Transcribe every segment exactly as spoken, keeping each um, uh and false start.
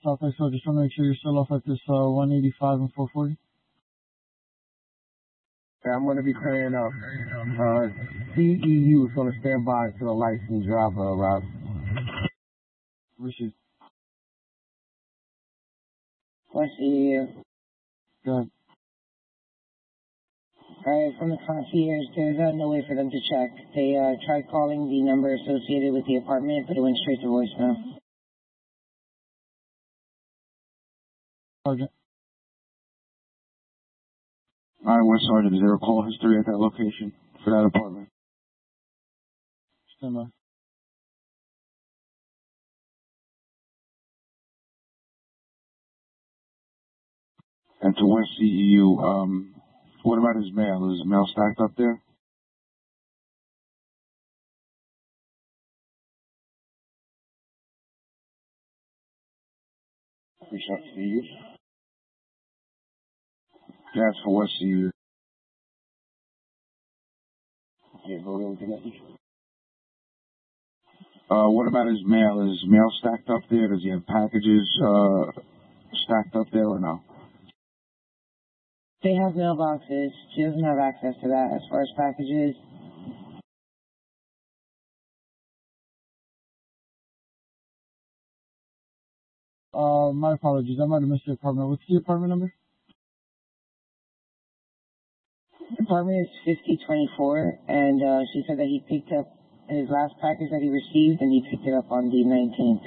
Southwest, so just want to make sure you're still off at this uh, one eighty-five and four forty. Yeah, I'm going to be clearing up. Uh, C E U is going to stand by until a licensed driver arrives. Received. West C E U. Go ahead. Alright, from the concierge, there's uh, no way for them to check. They uh, tried calling the number associated with the apartment, but it went straight to voicemail. Sergeant. Alright, West Sergeant, is there a call history at that location for that apartment? Stand by. And to West C E U, um, what about his mail? Is his mail stacked up there? Reach out to C E U. Yeah, it's for West C E U. Yeah, go over the message. Uh, what about his mail? Is his mail stacked up there? Does he have packages, uh, stacked up there or no? They have mailboxes. She doesn't have access to that as far as packages. Uh, my apologies. I might have missed your apartment. What's the apartment number? The apartment is fifty twenty-four, and uh, she said that he picked up his last package that he received, and he picked it up on the nineteenth.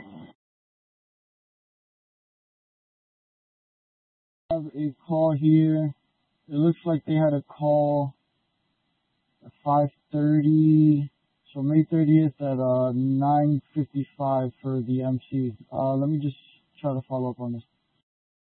I have a call here. It looks like they had a call at five thirty, so May thirtieth at uh, nine fifty-five for the M C. Uh, let me just try to follow up on this.